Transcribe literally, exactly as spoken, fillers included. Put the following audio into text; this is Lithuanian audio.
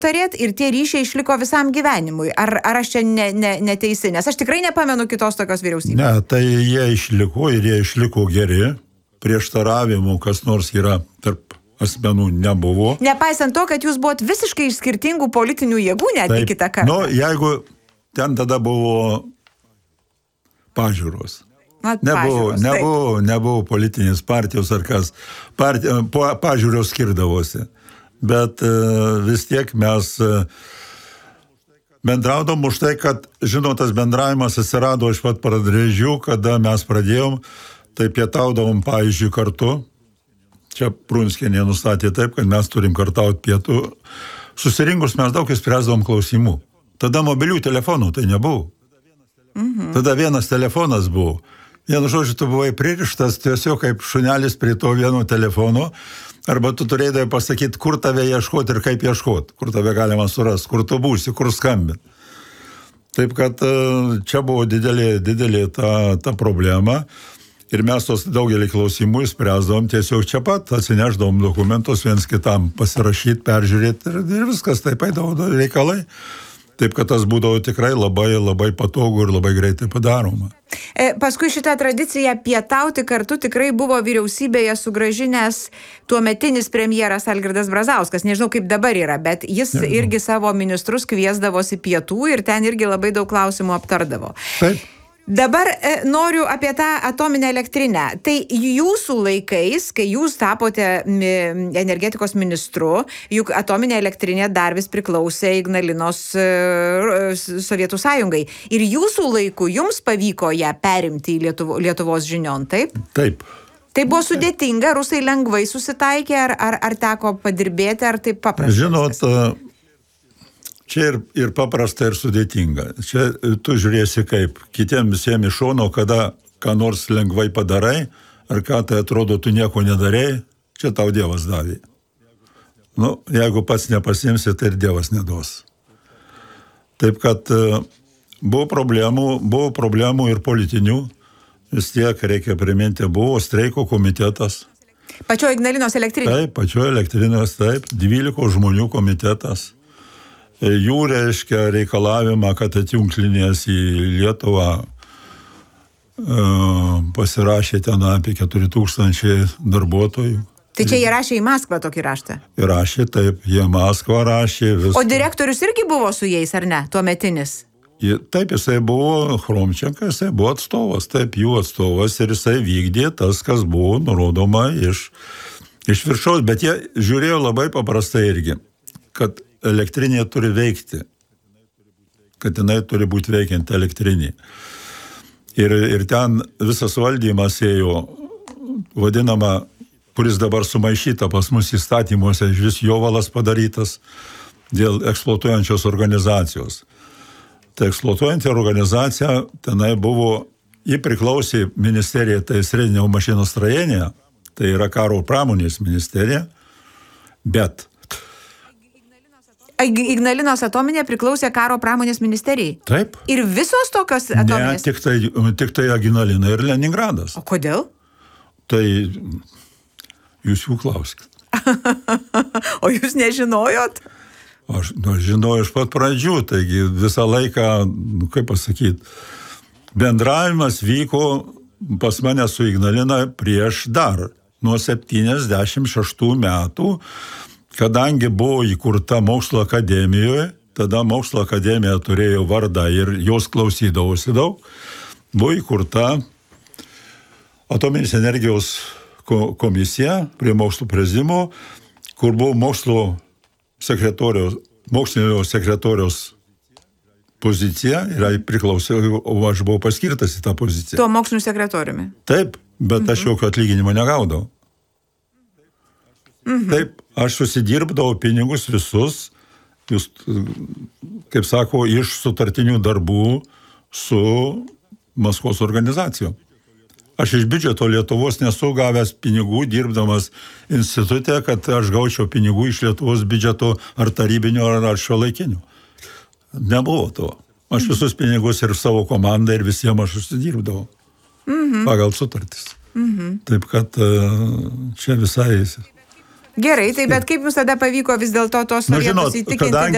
tarėt ir tie ryšiai išliko visam gyvenimui. Ar, ar aš čia ne, ne, neteisi? Nes aš tikrai nepamenu kitos tokios vyriausybės. Ne, tai jie išliko ir jie išliko geri. Prieštaravimų, kas nors yra tarp asmenų, nebuvo. Nepaisant to, kad jūs buvot visiškai iš skirtingų politinių jėgų netgi kitą kartą. Nu, jeigu ten tada buvo pažiūros. Mat, Nebuvo, pažiūros, nebuvo, nebuvo politinės partijos ar kas. Partija, pa, pažiūros skirdavosi. Bet uh, vis tiek mes uh, bendraudom už tai, kad, žinot, tas bendravimas atsirado iš pat pradžių, kada mes pradėjom, tai pietaudavom, pavyzdžiui, kartu. Čia Prunskienė nustatė taip, kad mes turim kartauti pietų. Susirinkus mes daug įspręsdavom klausimų. Tada mobilių telefonų tai nebuvo. Mhm. Tada vienas telefonas buvo. Vienu žodžiu, tu buvai pririštas tiesiog kaip šunelis prie to vieno telefono, arba tu turėdavai pasakyti, kur tave ieškoti ir kaip ieškoti, kur tave galima surasti, kur tu būsi, kur skambinti. Taip kad čia buvo didelė, didelė ta, ta problema ir mes tos daugelį klausimų spręsdavom tiesiog čia pat, atsineždavom dokumentus viens kitam pasirašyti, peržiūrėti ir, ir viskas taip eidavo reikalai. Taip, kad tas būdavo tikrai labai, labai patogu ir labai greitai padaroma. E, paskui šitą tradiciją pietauti kartu tikrai buvo vyriausybėje sugrąžinęs tuometinis premjeras Algirdas Brazauskas. Nežinau, kaip dabar yra, bet jis Nežinau. irgi savo ministrus kviesdavosi pietų ir ten irgi labai daug klausimų aptardavo. Taip. Dabar e, noriu apie tą atominę elektrinę. Tai jūsų laikais, kai jūs tapote m, energetikos ministru, juk atominė elektrinė dar vis priklausė Ignalinos e, Sovietų sąjungai. Ir jūsų laiku jums pavyko ją perimti į Lietuvo, Lietuvos žinion, taip? Taip. Tai buvo sudėtinga, rusai lengvai susitaikė, ar, ar, ar teko padirbėti, ar taip paprasta? Žinot, čia ir, ir paprasta, ir sudėtinga. Čia tu žiūrėsi kaip kitiem visiems iš šono, kada ką nors lengvai padarai, ar ką tai atrodo tu nieko nedarėjai, čia tau Dievas davė. Nu, jeigu pats nepasimsi, tai ir Dievas neduos. Taip kad buvo problemų, buvo problemų ir politinių, vis tiek reikia priminti, buvo streiko komitetas. Pačioje Ignalinos elektrinės? Taip, pačioje elektrinės, taip, dvylikos žmonių komitetas. Jų reiškia reikalavimą, kad atjungti linijas į Lietuvą, pasirašė ten apie keturi tūkstančiai darbuotojų. Tai čia jie rašė į Maskvą tokį raštą? Rašė, taip, jie Maskvą rašė. Vis... O direktorius irgi buvo su jais, ar ne, tuometinis? Taip, jisai buvo Chromčenka, jisai buvo atstovas, taip, jų atstovas ir jisai vykdė tas, kas buvo nurodoma iš, iš viršaus, bet jie žiūrėjo labai paprastai irgi, kad elektrinė turi veikti, kad jinai turi būti veikianti elektrinė. Ir, ir ten visas valdymas ėjo, vadinama, kuris dabar sumaišyta pas mus įstatymuose, iš vis jovalas padarytas dėl eksploatuojančios organizacijos. Tai eksploatuojanti organizacija, tenai buvo, ji priklausė ministerija, tai sredinio mašinų strojėnė, tai yra karo pramonės ministerija, bet Ignalinos atominė priklausė karo pramonės ministerijai? Taip. Ir visos tokios atominės? Ne, tik tai, tik tai Ignalina ir Leningradas. O kodėl? Tai jūs jų klauskit. O jūs nežinojot? Aš nu, žinojau iš pat pradžių, taigi visą laiką, nu, kaip pasakyti, bendravimas vyko pas mane su Ignalina prieš dar, nuo septyniasdešimt šeštų metų, kadangi buvo įkurta mokslo akademijoje, tada mokslo akademija turėjo vardą ir jos klausydavosi daug, buvo įkurta atominės energijos komisija prie mokslo prezidiumo, kur buvo mokslo sekretoriaus, mokslinio sekretoriaus pozicija ir priklausė, o aš buvau paskirtas į tą poziciją. Tuo moksliniu sekretoriumi? Taip, bet mhm. aš jokio atlyginimo negaudavau. Mhm. Taip, aš susidirbdavau pinigus visus, jūs, kaip sako, iš sutartinių darbų su Maskvos organizacijom. Aš iš biudžeto Lietuvos nesu gavęs pinigų, dirbdamas institute, kad aš gaučiau pinigų iš Lietuvos biudžeto ar tarybinio, ar, ar šiuolaikinio. Nebuvo to. Aš visus pinigus ir savo komandą ir visiems aš susidirbdavau. Mhm. Pagal sutartis. Mhm. Taip kad čia visai... Gerai, tai bet kaip jums tada pavyko vis dėlto tos sovietus įtikinti?